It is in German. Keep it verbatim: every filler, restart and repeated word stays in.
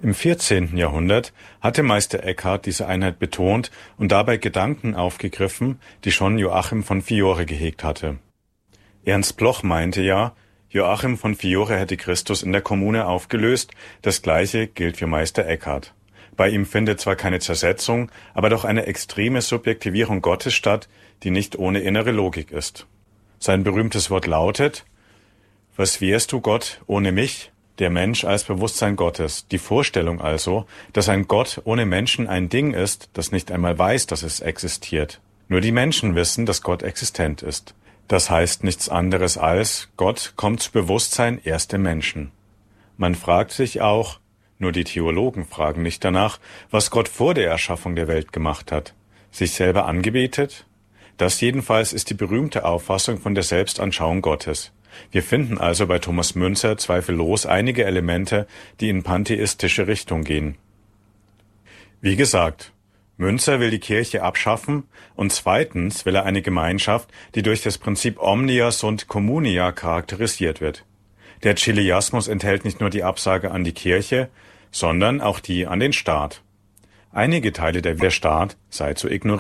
Im vierzehnten Jahrhundert hatte Meister Eckhart diese Einheit betont und dabei Gedanken aufgegriffen, die schon Joachim von Fiore gehegt hatte. Ernst Bloch meinte ja, Joachim von Fiore hätte Christus in der Kommune aufgelöst, das Gleiche gilt für Meister Eckhart. Bei ihm findet zwar keine Zersetzung, aber doch eine extreme Subjektivierung Gottes statt, die nicht ohne innere Logik ist. Sein berühmtes Wort lautet: Was wärst du, Gott, ohne mich? Der Mensch als Bewusstsein Gottes. Die Vorstellung also, dass ein Gott ohne Menschen ein Ding ist, das nicht einmal weiß, dass es existiert. Nur die Menschen wissen, dass Gott existent ist. Das heißt nichts anderes als, Gott kommt zu Bewusstsein erst im Menschen. Man fragt sich auch, nur die Theologen fragen nicht danach, was Gott vor der Erschaffung der Welt gemacht hat. Sich selber angebetet? Das jedenfalls ist die berühmte Auffassung von der Selbstanschauung Gottes. Wir finden also bei Thomas Müntzer zweifellos einige Elemente, die in pantheistische Richtung gehen. Wie gesagt, Müntzer will die Kirche abschaffen und zweitens will er eine Gemeinschaft, die durch das Prinzip Omnia sunt communia charakterisiert wird. Der Chiliasmus enthält nicht nur die Absage an die Kirche, sondern auch die an den Staat. Einige Teile der Staat sei zu ignorieren.